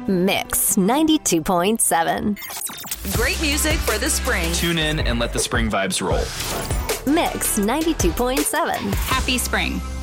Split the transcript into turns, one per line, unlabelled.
Mix 92.7.
Great music for the spring.
Tune in and let the spring vibes roll.
Mix 92.7.
Happy spring.